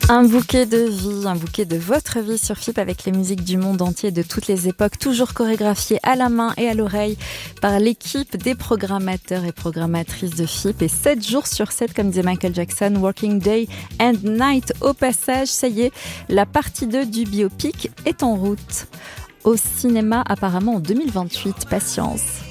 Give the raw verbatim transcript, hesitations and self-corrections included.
Un bouquet de vie, un bouquet de votre vie sur F I P avec les musiques du monde entier de toutes les époques, toujours chorégraphiées à la main et à l'oreille par l'équipe des programmateurs et programmatrices de F I P. Et sept jours sur sept, comme disait Michael Jackson, working day and night. Au passage, ça y est, la partie deux du biopic est en route. Au cinéma apparemment en deux mille vingt-huit, patience.